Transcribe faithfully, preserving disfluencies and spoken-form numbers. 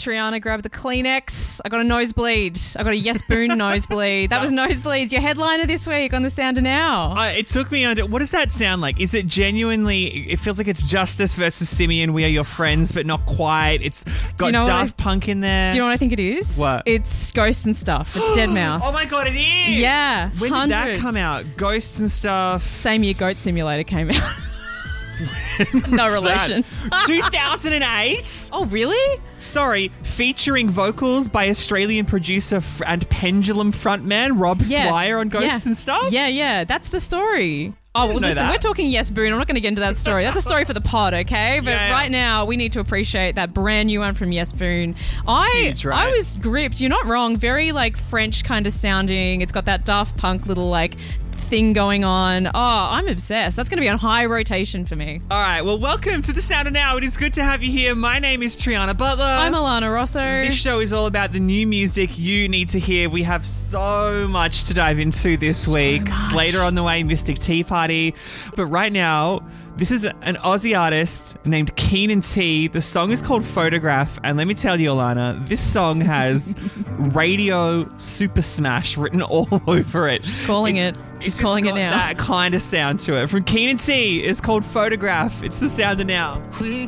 Triana grabbed the Kleenex. I got a nosebleed. I got a Yes Boone nosebleed. That was Nosebleeds, your headliner this week on The Sounder Now. Uh, it took me under. What does that sound like? Is it genuinely? It feels like it's Justice versus Simeon. We are your friends, but not quite. It's got you know Daft I, Punk in there. Do you know what I think it is? What? It's Ghosts and Stuff. It's Dead Mouse. Oh my god, it is. Yeah. When one hundred. did that come out? Ghosts and Stuff. Same year Goat Simulator came out. No relation. two thousand eight? Oh, really? Sorry, featuring vocals by Australian producer f- and Pendulum frontman Rob Yeah. Swire on Ghosts yeah. and Stuff? Yeah, yeah. That's the story. Oh, well, know listen, that. we're talking Yes Boone. I'm not going to get into that story. That's a story for the pod, okay? But Yeah, yeah. right now, we need to appreciate that brand new one from Yes Boone. I huge, right? I was gripped. You're not wrong. Very, like, French kind of sounding. It's got that Daft Punk little, like, thing going on. Oh, I'm obsessed. That's going to be on high rotation for me. All right, well, welcome to The Sounder Now. It is good to have you here. My name is Triana Butler. I'm Alana Rosso. This show is all about the new music you need to hear. We have so much to dive into this So week. much. Slater on the way, Mystic Tea Party. But right now, this is an Aussie artist named Keenan T. The song is called Photograph. And let me tell you, Alana, this song has radio super smash written all over it. She's calling It's- it. it's She's just calling it got now. That kind of sound to it. From Keenan T. It's called Photograph. It's The Sounder Now. We